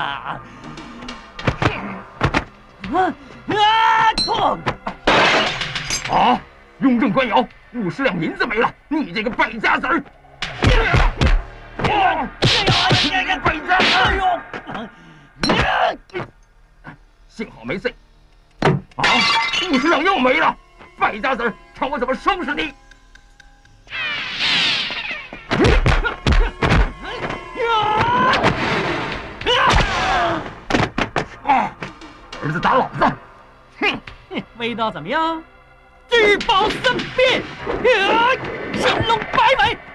啊！雍正官窑50两银子没了，你这个败家子儿！败家子儿！幸好没碎。啊！50两又没了，败家子儿，看我怎么收拾你！儿子打老子！哼！ 味道怎么样？聚宝三变，神龙摆尾。